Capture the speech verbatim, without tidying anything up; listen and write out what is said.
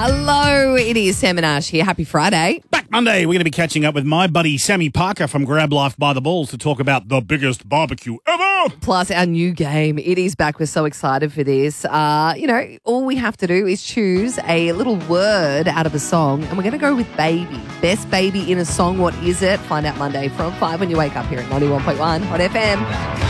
Hello, it is Sam and Ash here. Happy Friday. Back Monday, we're going to be catching up with my buddy Sammy Parker from Grab Life by the Balls to talk about the biggest barbecue ever. Plus our new game. It is back. We're so excited for this. Uh, you know, all we have to do is choose a little word out of a song, and we're going to go with baby. Best baby in a song. What is it? Find out Monday from five when you wake up here at ninety-one point one Hot F M.